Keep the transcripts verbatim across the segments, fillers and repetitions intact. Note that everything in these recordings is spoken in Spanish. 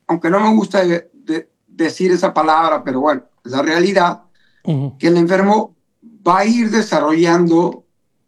aunque no me gusta de, de decir esa palabra, pero bueno, es la realidad, uh-huh. que el enfermo va a ir desarrollando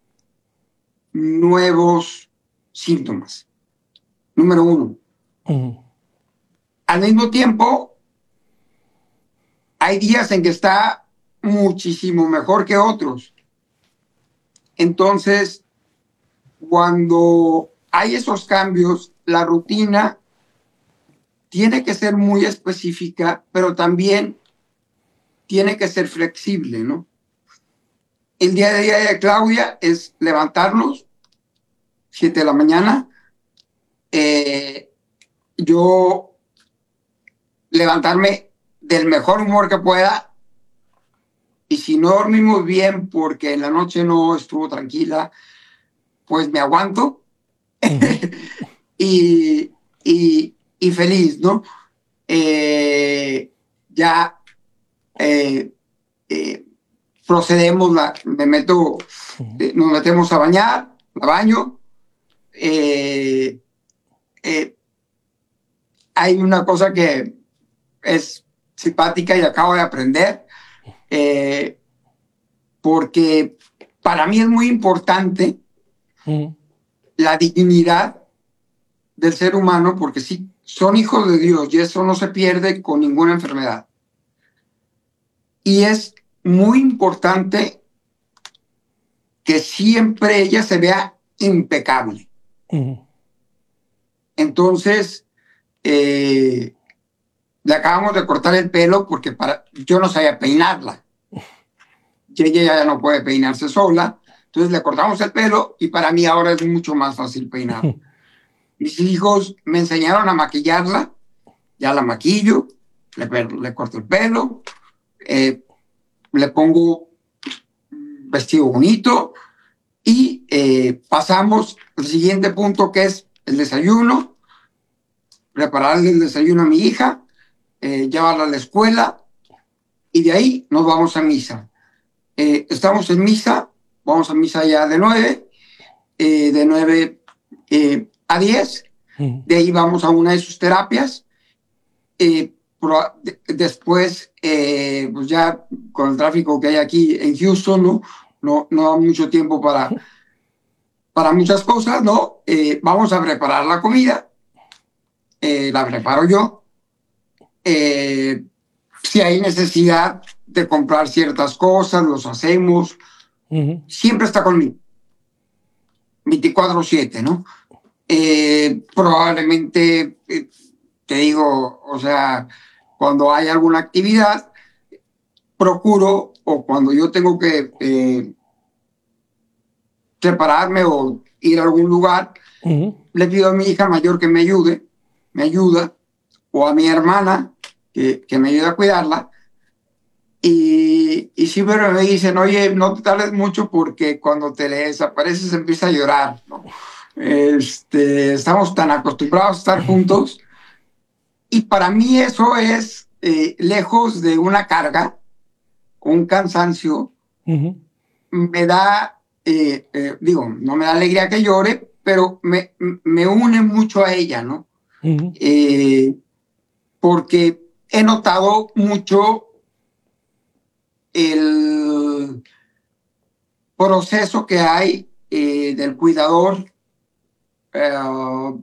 nuevos síntomas. Número uno. Uh-huh. Al mismo tiempo, hay días en que está muchísimo mejor que otros. Entonces, cuando hay esos cambios, la rutina tiene que ser muy específica, pero también tiene que ser flexible, ¿no? El día de día de Claudia es levantarnos, siete de la mañana, eh, yo levantarme del mejor humor que pueda, y si no dormimos bien porque en la noche no estuvo tranquila, pues me aguanto uh-huh. y, y, y feliz, ¿no? Eh, ya eh, eh, procedemos, la, me meto, eh, nos metemos a bañar, la baño. Eh, eh, hay una cosa que es simpática y acabo de aprender, eh, porque para mí es muy importante uh-huh. la dignidad del ser humano, porque sí, son hijos de Dios y eso no se pierde con ninguna enfermedad. Y es muy importante que siempre ella se vea impecable. Uh-huh. Entonces, eh, le acabamos de cortar el pelo porque para, yo no sabía peinarla. Y ella ya no puede peinarse sola. Entonces le cortamos el pelo y para mí ahora es mucho más fácil peinar. Uh-huh. Mis hijos me enseñaron a maquillarla. Ya la maquillo, le, le corto el pelo, eh, le pongo un vestido bonito y eh, pasamos al siguiente punto, que es el desayuno. Prepararle el desayuno a mi hija, eh, llevarla a la escuela y de ahí nos vamos a misa. Eh, estamos en misa, vamos a misa ya de nueve, eh, de nueve eh, a diez, uh-huh. De ahí vamos a una de sus terapias. Eh, pro, de, después, eh, pues ya con el tráfico que hay aquí en Houston, no, no, no da mucho tiempo para, para muchas cosas, ¿no? Eh, vamos a preparar la comida. Eh, la preparo yo. Eh, si hay necesidad de comprar ciertas cosas, los hacemos. Uh-huh. Siempre está conmigo. veinticuatro siete, ¿no? Eh, probablemente, eh, te digo, o sea, cuando hay alguna actividad, procuro, o cuando yo tengo que eh, prepararme o ir a algún lugar, uh-huh. le pido a mi hija mayor que me ayude, me ayuda, o a mi hermana que, que me ayude a cuidarla, y, y siempre me dicen, oye, no te tardes mucho porque cuando te le desapareces empieza a llorar, ¿no? Este, estamos tan acostumbrados a estar juntos, y para mí eso es, eh, lejos de una carga, un cansancio, uh-huh. me da, eh, eh, digo, no me da alegría que llore, pero me, me une mucho a ella, ¿no? Uh-huh. Eh, porque he notado mucho el proceso que hay eh, del cuidador, eh,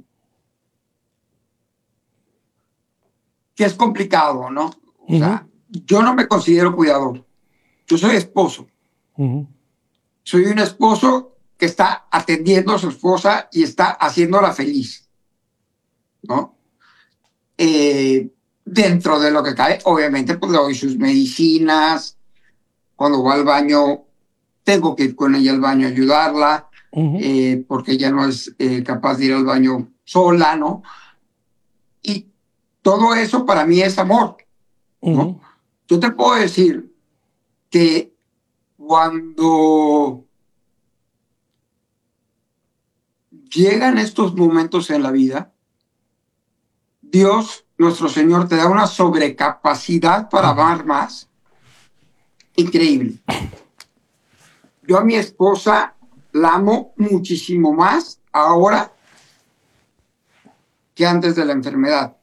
que es complicado, ¿no? O uh-huh. sea, yo no me considero cuidador, yo soy esposo. Uh-huh. Soy un esposo que está atendiendo a su esposa y está haciéndola feliz, ¿no? Eh, dentro de lo que cae, obviamente, pues le doy sus medicinas. Cuando va al baño, tengo que ir con ella al baño a ayudarla, uh-huh. eh, porque ella no es eh, capaz de ir al baño sola, ¿no? Y todo eso para mí es amor, ¿no? Uh-huh. Yo te puedo decir que cuando llegan estos momentos en la vida, Dios, nuestro Señor, te da una sobrecapacidad para amar más. Increíble. Yo a mi esposa la amo muchísimo más ahora que antes de la enfermedad.